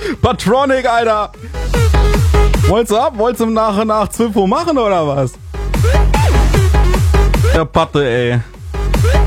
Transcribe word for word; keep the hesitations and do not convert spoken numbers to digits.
Patronic, Alter. Wollt's ab? Wollt's im nach, nach zwölf Uhr machen, oder was? Der Patte, ey.